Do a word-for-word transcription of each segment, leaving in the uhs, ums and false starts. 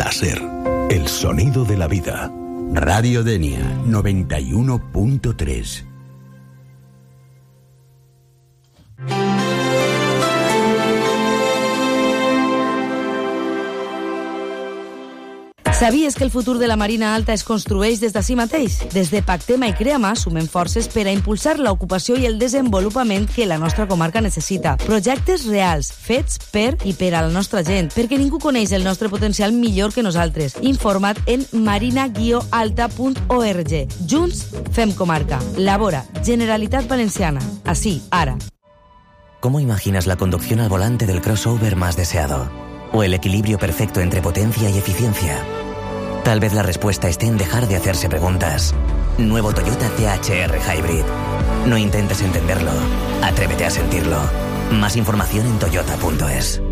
Láser, el sonido de la vida. Radio Denia, noventa y uno punto tres. Sabies que el futur de la Marina Alta es construeix des d'ací mateix? Des de Pactema i Creama sumem forces per a impulsar l'ocupació i el desenvolupament que la nostra comarca necessita. Projectes reals, fets per i per a la nostra gent, perquè ningú coneix el nostre potencial millor que nosaltres. Informa't en marina guió alta punt org. Junts fem comarca. Labora, Generalitat Valenciana. Así, ara. ¿Cómo imaginas la conducción al volante del crossover más deseado? ¿O el equilibrio perfecto entre potencia y eficiencia? Tal vez la respuesta esté en dejar de hacerse preguntas. Nuevo Toyota C H R Hybrid. No intentes entenderlo. Atrévete a sentirlo. Más información en toyota punto es.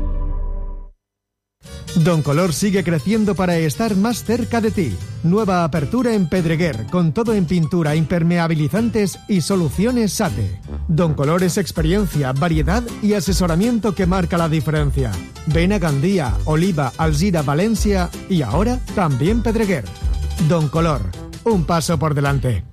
Don Color sigue creciendo para estar más cerca de ti. Nueva apertura en Pedreguer, con todo en pintura, impermeabilizantes y soluciones SATE. Don Color es experiencia, variedad y asesoramiento que marca la diferencia. Ven a Gandía, Oliva, Alzira, Valencia y ahora también Pedreguer. Don Color, un paso por delante.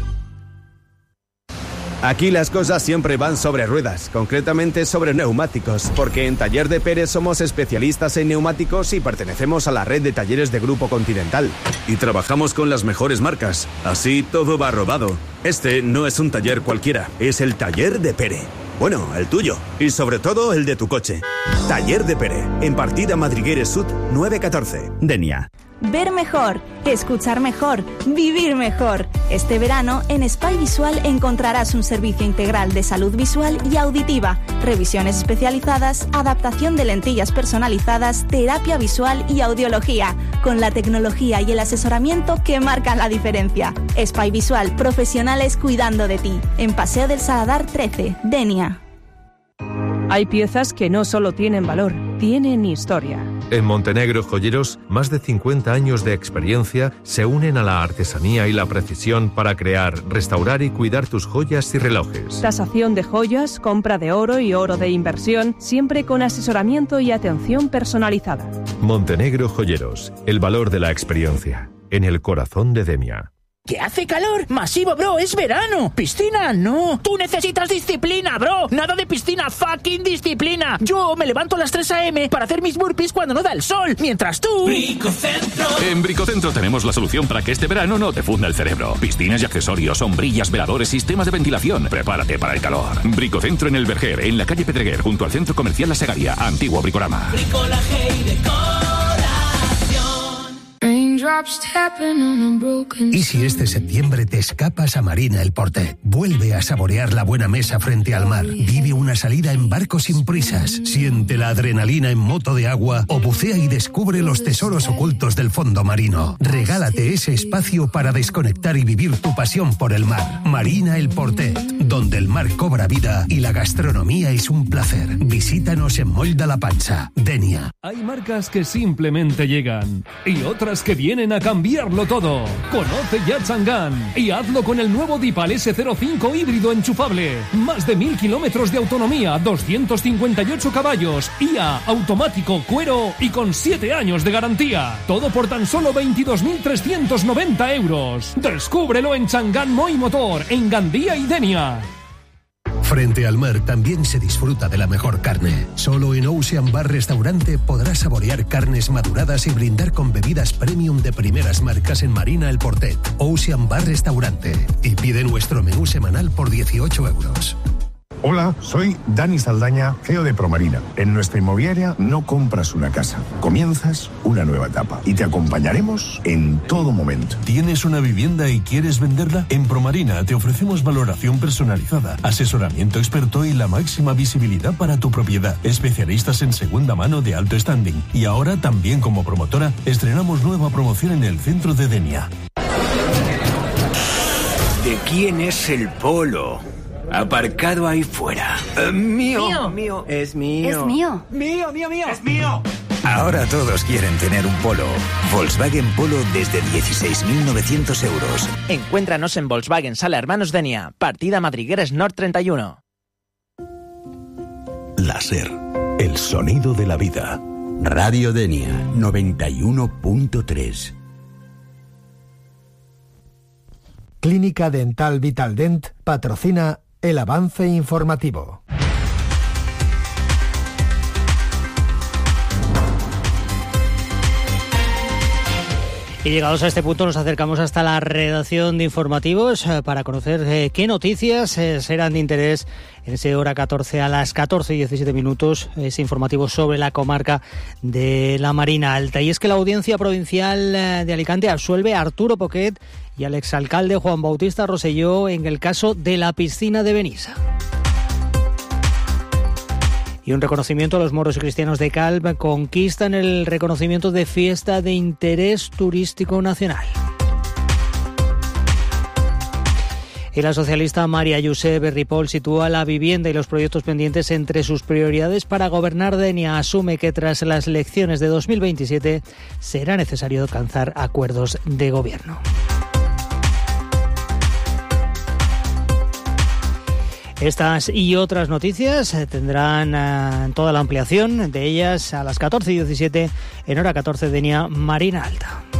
Aquí las cosas siempre van sobre ruedas, concretamente sobre neumáticos, porque en Taller de Pérez somos especialistas en neumáticos y pertenecemos a la red de talleres de Grupo Continental. Y trabajamos con las mejores marcas, así todo va rodado. Este no es un taller cualquiera, es el Taller de Pérez. Bueno, el tuyo, y sobre todo el de tu coche. Taller de Pérez, en Partida Madrigueres Sud nueve catorce. Denia. Ver mejor, escuchar mejor, vivir mejor. Este verano en Spy Visual encontrarás un servicio integral de salud visual y auditiva, revisiones especializadas, adaptación de lentillas personalizadas, terapia visual y audiología, con la tecnología y el asesoramiento que marcan la diferencia. Spy Visual, profesionales cuidando de ti. En Paseo del Saladar trece, Denia. Hay piezas que no solo tienen valor, tienen historia. En Montenegro Joyeros, más de cincuenta años de experiencia se unen a la artesanía y la precisión para crear, restaurar y cuidar tus joyas y relojes. Tasación de joyas, compra de oro y oro de inversión, siempre con asesoramiento y atención personalizada. Montenegro Joyeros, el valor de la experiencia, en el corazón de Denia. ¡Que hace calor! ¡Masivo, bro! ¡Es verano! ¡Piscina, no! ¡Tú necesitas disciplina, bro! ¡Nada de piscina! ¡Fucking disciplina! Yo me levanto a las tres a eme para hacer mis burpees cuando no da el sol, mientras tú... Bricocentro. En Bricocentro tenemos la solución para que este verano no te funda el cerebro. Piscinas y accesorios, sombrillas, veladores, sistemas de ventilación. Prepárate para el calor. Bricocentro en el Verger, en la calle Pedreguer, junto al Centro Comercial La Segaria, antiguo Bricorama. Bricolaje y decoración. ¿Y si este septiembre te escapas a Marina El Portet? Vuelve a saborear la buena mesa frente al mar. Vive una salida en barco sin prisas. Siente la adrenalina en moto de agua o bucea y descubre los tesoros ocultos del fondo marino. Regálate ese espacio para desconectar y vivir tu pasión por el mar. Marina El Portet, donde el mar cobra vida y la gastronomía es un placer. Visítanos en Moll de la Pancha, Denia. Hay marcas que simplemente llegan y otras que vienen a cambiarlo todo. Conoce ya Chang'an y hazlo con el nuevo Dipal ese cero cinco híbrido enchufable. Más de mil kilómetros de autonomía, doscientos cincuenta y ocho caballos, I A, automático, cuero y con siete años de garantía. Todo por tan solo veintidós mil trescientos noventa euros. Descúbrelo en Chang'an Moy Motor, en Gandía y Denia. Frente al mar también se disfruta de la mejor carne. Solo en Ocean Bar Restaurante podrás saborear carnes maduradas y brindar con bebidas premium de primeras marcas en Marina El Portet. Ocean Bar Restaurante. Y pide nuestro menú semanal por dieciocho euros. Hola, soy Dani Saldaña, C E O de Promarina. En nuestra inmobiliaria no compras una casa, comienzas una nueva etapa y te acompañaremos en todo momento. ¿Tienes una vivienda y quieres venderla? En Promarina te ofrecemos valoración personalizada, asesoramiento experto y la máxima visibilidad para tu propiedad. Especialistas en segunda mano de alto standing. Y ahora también como promotora estrenamos nueva promoción en el centro de Denia. ¿De quién es el polo? Aparcado ahí fuera. Uh, mío. Mío. Mío. Es mío. Es mío. Mío, mío, mío. Es mío. Ahora todos quieren tener un Polo. Volkswagen Polo desde dieciséis mil novecientos euros. Encuéntranos en Volkswagen Sala Hermanos Denia, Partida Madrigueras Nord treinta y uno. Láser, el sonido de la vida. Radio Denia noventa y uno punto tres. Clínica Dental Vitaldent patrocina el avance informativo. Y llegados a este punto nos acercamos hasta la redacción de informativos eh, para conocer eh, qué noticias eh, serán de interés en ese hora catorce a las catorce y diecisiete minutos, ese informativo sobre la comarca de la Marina Alta. Y es que la Audiencia Provincial eh, de Alicante absuelve a Arturo Poquet y al exalcalde Juan Bautista Rosselló en el caso de la piscina de Benissa. Y un reconocimiento a los moros y cristianos de Calv conquistan el reconocimiento de fiesta de interés turístico nacional. Y la socialista María José Ripoll sitúa la vivienda y los proyectos pendientes entre sus prioridades para gobernar. Denia asume que tras las elecciones de dos mil veintisiete será necesario alcanzar acuerdos de gobierno. Estas y otras noticias tendrán uh, toda la ampliación de ellas a las catorce y diecisiete en hora catorce Denia Marina Alta.